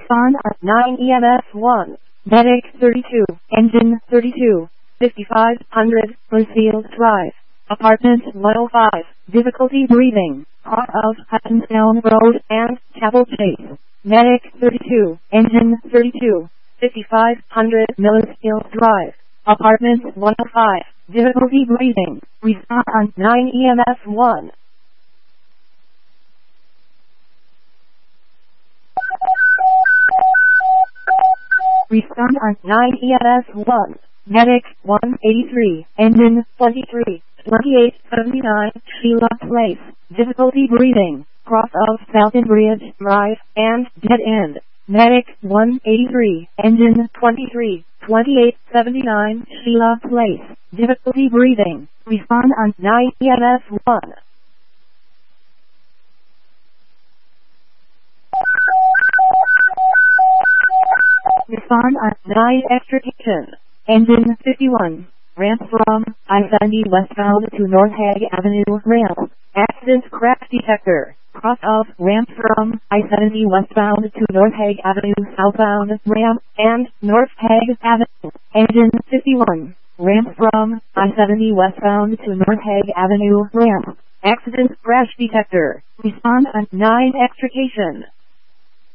Respond on 9 EMS 1. Medic 32. Engine 32. 5500 Bluefield Drive. Apartment 105. Difficulty breathing. Cross of Huttonstown Road and Chapel Chase. Medic 32. Engine 32. 5500 Millisfield Drive. Apartment 105. Difficulty breathing. Respond on 9 EMS 1. Respond on 9 EMS 1. Medic 183. Engine 23. 2879 Sheila Place. Difficulty breathing. Cross of Falconbridge Drive and Dead End. Medic 183. Engine 23. 2879 Sheila Place. Difficulty breathing. Respond on 9 EMS 1. Respond on 9 Extrication. Engine 51. Ramp from I-70 westbound to North Hague Avenue ramp. Accident crash detector. Cross of ramp from I-70 westbound to North Hague Avenue southbound ramp and North Hague Avenue. Engine 51. Ramp from I-70 westbound to North Hague Avenue ramp. Accident crash detector. Respond on 9 Extrication.